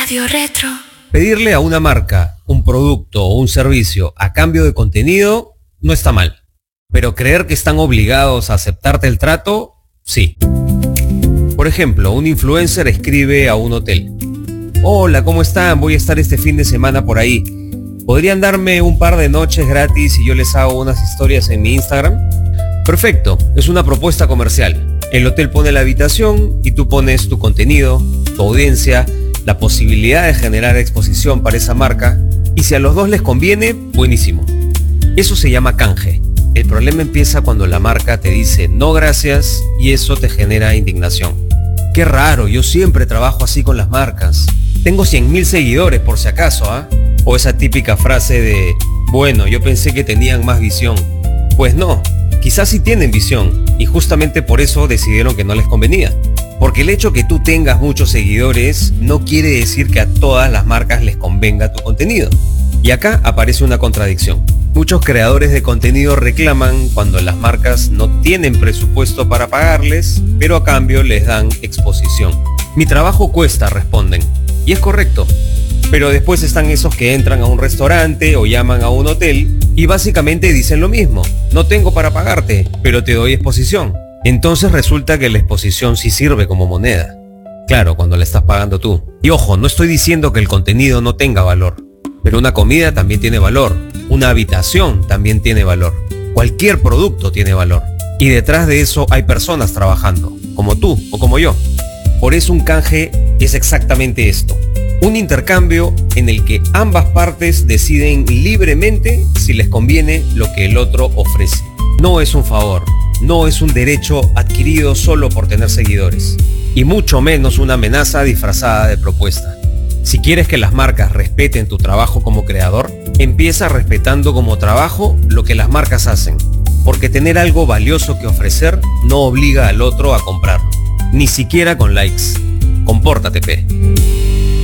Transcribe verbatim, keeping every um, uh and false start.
Radio Retro. Pedirle a una marca un producto o un servicio a cambio de contenido no está mal, pero creer que están obligados a aceptarte el trato, sí. Por ejemplo, un influencer escribe a un hotel: hola, ¿cómo están? Voy a estar este fin de semana por ahí. ¿Podrían darme un par de noches gratis y yo les hago unas historias en mi Instagram? Perfecto, es una propuesta comercial. El hotel pone la habitación y tú pones tu contenido, tu audiencia, la posibilidad de generar exposición para esa marca, y si a los dos les conviene, buenísimo. Eso se llama canje. El problema empieza cuando la marca te dice no gracias y eso te genera indignación. Qué raro, yo siempre trabajo así con las marcas. Tengo cien mil seguidores por si acaso, ¿ah? ¿eh? O esa típica frase de, bueno, yo pensé que tenían más visión. Pues no, quizás sí tienen visión y justamente por eso decidieron que no les convenía. Porque el hecho que tú tengas muchos seguidores no quiere decir que a todas las marcas les convenga tu contenido. Y acá aparece una contradicción. Muchos creadores de contenido reclaman cuando las marcas no tienen presupuesto para pagarles, pero a cambio les dan exposición. Mi trabajo cuesta, responden. Y es correcto. Pero después están esos que entran a un restaurante o llaman a un hotel y básicamente dicen lo mismo. No tengo para pagarte, pero te doy exposición. Entonces resulta que la exposición sí sirve como moneda. Claro, cuando la estás pagando tú. Y ojo, no estoy diciendo que el contenido no tenga valor, pero una comida también tiene valor. Una habitación también tiene valor. Cualquier producto tiene valor. Y detrás de eso hay personas trabajando, como tú o como yo. Por eso un canje es exactamente esto. Un intercambio en el que ambas partes deciden libremente si les conviene lo que el otro ofrece. No es un favor, no es un derecho adquirido solo por tener seguidores, y mucho menos una amenaza disfrazada de propuesta. Si quieres que las marcas respeten tu trabajo como creador, empieza respetando como trabajo lo que las marcas hacen, porque tener algo valioso que ofrecer no obliga al otro a comprarlo, ni siquiera con likes. Compórtate, pe.